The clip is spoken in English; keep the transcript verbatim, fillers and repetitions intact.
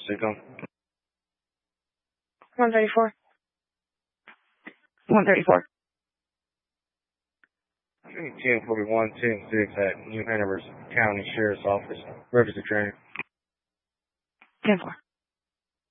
Signal. one thirty-four. one thirty-four. ten forty-one, ten six at New Hanover County Sheriff's Office. Represent train. ten four.